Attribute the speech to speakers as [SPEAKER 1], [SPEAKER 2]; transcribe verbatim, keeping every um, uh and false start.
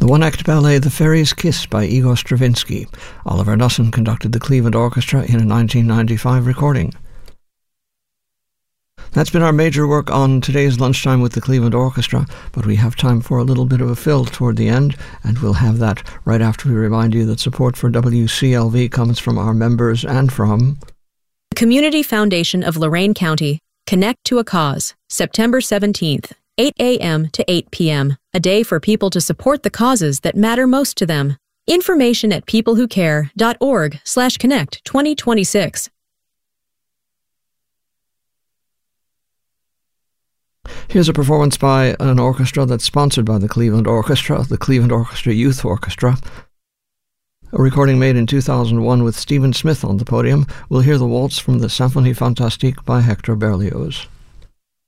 [SPEAKER 1] one-act ballet The Fairy's Kiss by Igor Stravinsky. Oliver Nussin conducted the Cleveland Orchestra in a nineteen ninety-five recording. That's been our major work on today's Lunchtime with the Cleveland Orchestra, but we have time for a little bit of a fill toward the end, and we'll have that right after we remind you that support for W C L V comes from our members and from
[SPEAKER 2] the Community Foundation of Lorain County. Connect to a Cause, September seventeenth, eight a.m. to eight p.m., a day for people to support the causes that matter most to them. Information at peoplewhocare.org slash connect 2026.
[SPEAKER 1] Here's a performance by an orchestra that's sponsored by the Cleveland Orchestra, the Cleveland Orchestra Youth Orchestra. A recording made in two thousand one with Stephen Smith on the podium. We'll hear the waltz from the Symphonie Fantastique by Hector Berlioz.